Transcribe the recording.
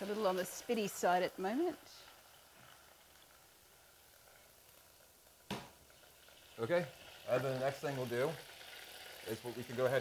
a little on the spitty side at the moment. Okay, the next thing we'll do is we can go ahead